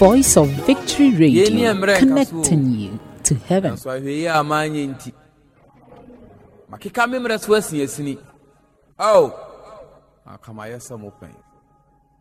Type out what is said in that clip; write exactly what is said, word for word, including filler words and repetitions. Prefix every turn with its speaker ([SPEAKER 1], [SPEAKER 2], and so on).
[SPEAKER 1] Voice of Victory Radio, connecting you to heaven.
[SPEAKER 2] So we are manti. Makika memra so asiyesini. Oh, akamaya some open.